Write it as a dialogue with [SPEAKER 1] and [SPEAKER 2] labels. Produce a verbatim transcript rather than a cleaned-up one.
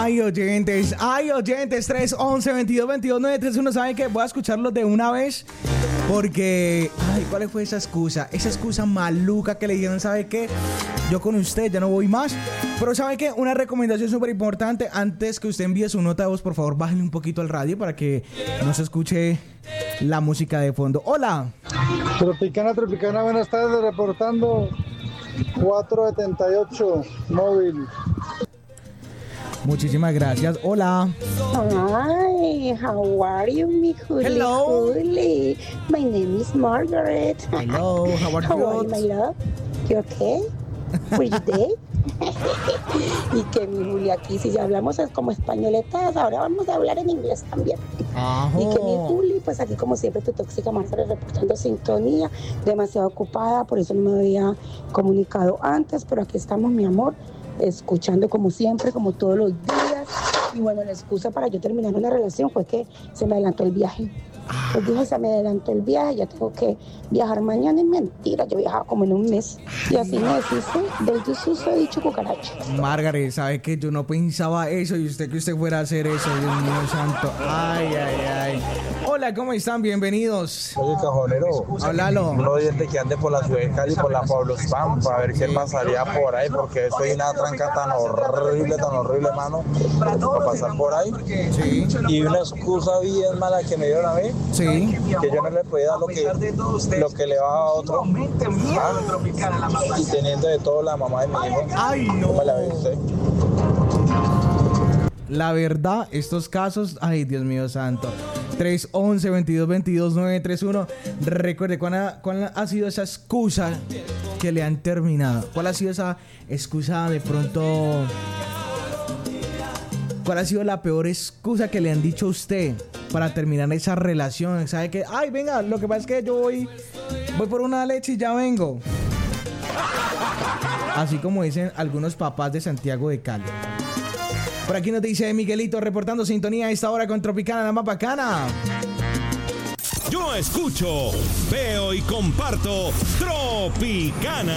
[SPEAKER 1] Ay, oyentes, ay, oyentes, tres once, veintidós, veintidós, nueve tres uno. ¿Saben qué? Voy a escucharlos de una vez porque, ay, ¿cuál fue esa excusa? Esa excusa maluca que le dijeron, ¿sabe qué? Yo con usted ya no voy más. Pero ¿sabe qué? Una recomendación súper importante. Antes que usted envíe su nota de voz, por favor, bájenle un poquito al radio para que no se escuche la música de fondo. Hola.
[SPEAKER 2] Tropicana, Tropicana, buenas tardes, reportando cuatro setenta y ocho, móvil.
[SPEAKER 1] Muchísimas gracias. Hola.
[SPEAKER 3] Hi, how are you, mi Juli?
[SPEAKER 1] Hello.
[SPEAKER 3] Juli? My name is Margaret.
[SPEAKER 1] Hello, how are you?
[SPEAKER 3] How are you, my love? You okay? Were you there? Y que mi Juli aquí, si ya hablamos como españoletas, ahora vamos a hablar en inglés también.
[SPEAKER 1] Ajo.
[SPEAKER 3] Y que mi Juli, pues aquí como siempre tu tóxica Margaret reportando sintonía, demasiado ocupada, por eso no me había comunicado antes, pero aquí estamos, mi amor, escuchando como siempre, como todos los días. Y bueno, la excusa para yo terminar una relación fue que se me adelantó el viaje. Pues dije, se me adelantó el viaje, ya tengo que viajar mañana. Es mentira, yo viajaba como en un mes. Y así me deshice del desuso de dicho cucaracha.
[SPEAKER 1] Margaret, ¿sabe que yo no pensaba eso? Y usted que usted fuera a hacer eso, Dios mío santo. Ay, ay, ay. Hola, ¿cómo están? Bienvenidos.
[SPEAKER 4] Oye, cajonero,
[SPEAKER 1] háblalo.
[SPEAKER 4] Un oyente que ande por la ciudad de Cali, por la Pablo Spam, para ver qué pasaría por ahí, porque soy una tranca tan horrible, tan horrible, mano, para pasar por ahí.
[SPEAKER 1] Sí.
[SPEAKER 4] Y una excusa bien mala que me dieron a mí,
[SPEAKER 1] Sí.
[SPEAKER 4] que yo no le podía dar lo que, lo que le va a otro, ¿ah? Y teniendo de todo la mamá de mi hijo.
[SPEAKER 1] Ay, no.
[SPEAKER 4] ¿Cómo la ve usted?
[SPEAKER 1] La verdad, estos casos, ay, Dios mío santo. tres once, veintidós, veintidós, nueve tres uno. Recuerde, ¿cuál ha, ¿cuál ha sido esa excusa que le han terminado? ¿Cuál ha sido esa excusa de pronto? ¿Cuál ha sido la peor excusa que le han dicho a usted para terminar esa relación? ¿Sabe que? Ay, venga, lo que pasa es que yo voy, voy por una leche y ya vengo. Así como dicen algunos papás de Santiago de Cali. Por aquí nos dice Miguelito reportando sintonía a esta hora con Tropicana, la más bacana.
[SPEAKER 5] Yo escucho, veo y comparto Tropicana.